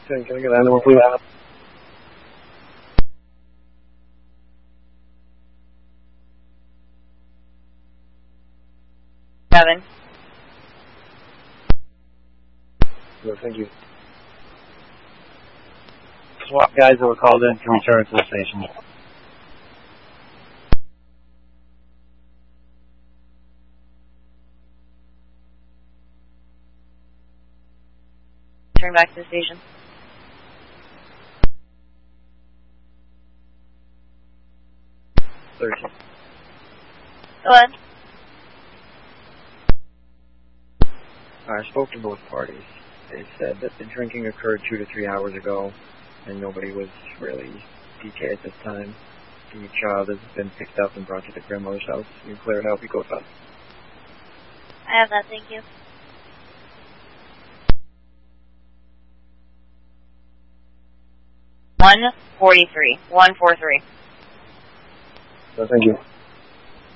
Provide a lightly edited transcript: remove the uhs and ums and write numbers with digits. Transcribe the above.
Can I get that number, please? 7. No, thank you. SWAT guys that were called in can return to the station. Turn back to the station. Go ahead. I spoke to both parties. They said that the drinking occurred 2 to 3 hours ago, and nobody was really DK at this time. The child has been picked up and brought to the grandmother's house. You clear it out, we go fast. I have that, thank you. One 43. 143. No, thank you.